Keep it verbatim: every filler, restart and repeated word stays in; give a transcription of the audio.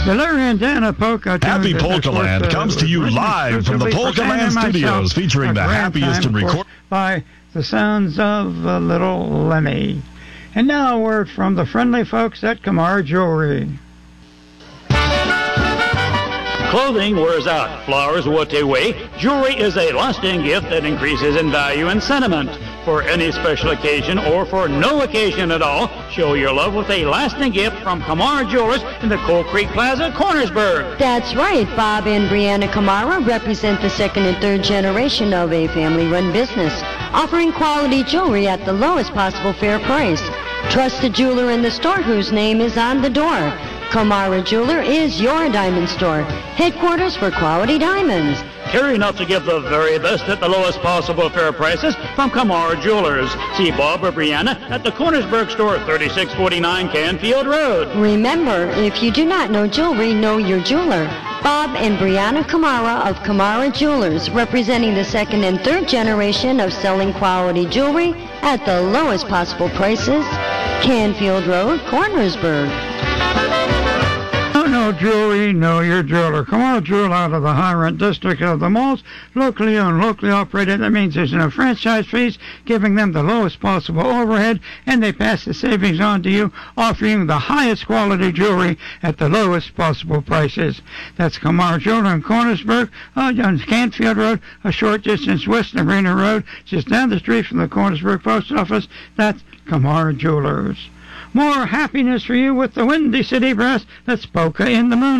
Larry and Dana Polka. Happy Polka Land uh, comes to you live from the Polka Land Studios, featuring the happiest and record by the sounds of uh, Little Lemmy. And now a word from the friendly folks at Kamar Jewelry. Clothing wears out, flowers what they weigh. Jewelry is a lasting gift that increases in value and sentiment. For any special occasion or for no occasion at all, show your love with a lasting gift from Kamara Jewelers in the Coal Creek Plaza, Cornersburg. That's right. Bob and Brianna Kamara represent the second and third generation of a family-run business, offering quality jewelry at the lowest possible fair price. Trust the jeweler in the store whose name is on the door. Kamara Jeweler is your diamond store, headquarters for quality diamonds. Care enough to give the very best at the lowest possible fair prices from Kamara Jewelers. See Bob or Brianna at the Cornersburg store, thirty-six forty-nine Canfield Road. Remember, if you do not know jewelry, know your jeweler. Bob and Brianna Kamara of Kamara Jewelers, representing the second and third generation of selling quality jewelry at the lowest possible prices. Canfield Road, Cornersburg. No jewelry, know your jeweler. Kamara Jewel out of the high-rent district of the malls, locally owned, locally operated. That means there's no franchise fees, giving them the lowest possible overhead, and they pass the savings on to you, offering the highest quality jewelry at the lowest possible prices. That's Kamara Jewelry in Cornersburg, uh, on Canfield Road, a short distance west of Arena Road, just down the street from the Cornersburg Post Office. That's Kamara Jewelers. More happiness for you with the Windy City Brass. That's Polka in the Moon.